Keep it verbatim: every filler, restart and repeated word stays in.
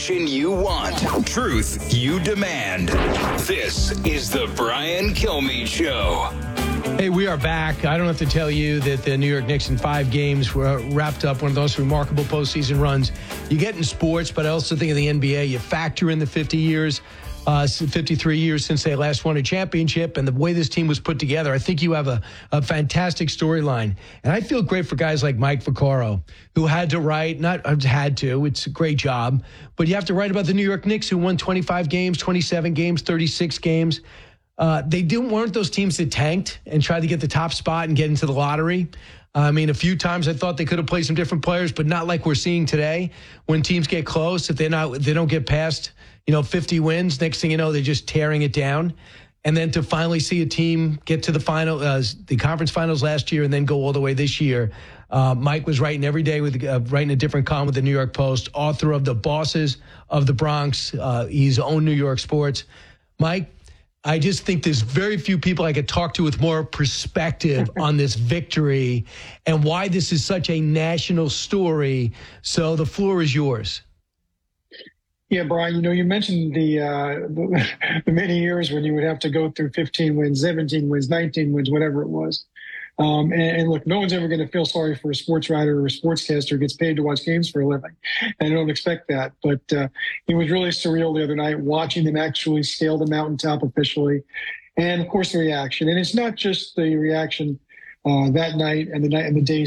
information you want, truth you demand. This is the Brian Kilmeade Show. Hey, we are back. I don't have to tell you that the New York Knicks in five games were wrapped up one of those remarkable postseason runs you get in sports, but I also think of the N B A. You factor in the fifty years, uh, fifty-three years since they last won a championship, and the way this team was put together. I think you have a, a fantastic storyline. And I feel great for guys like Mike Vaccaro, who had to write, not had to, it's a great job, but you have to write about the New York Knicks, who won twenty-five games, twenty-seven games, thirty-six games. Uh, they didn't weren't those teams that tanked and tried to get the top spot and get into the lottery. I mean, a few times I thought they could have played some different players, but not like we're seeing today. When teams get close, if they're not, they don't get past, you know, fifty wins. Next thing you know, they're just tearing it down. And then to finally see a team get to the final, uh, the conference finals last year, and then go all the way this year. Uh, Mike was writing every day with uh, writing a different column with the New York Post. Author of The Bosses of the Bronx. Uh, he's owned New York sports. Mike, I just think there's very few people I could talk to with more perspective on this victory and why this is such a national story. So the floor is yours. Yeah, Brian, you know, you mentioned the, uh, the, the many years when you would have to go through fifteen wins, seventeen wins, nineteen wins, whatever it was. Um, and, and look, no one's ever going to feel sorry for a sports writer or a sportscaster who gets paid to watch games for a living. And I don't expect that. But uh, it was really surreal the other night watching them actually scale the mountaintop officially. And, of course, the reaction. And it's not just the reaction uh, that night and the night and the days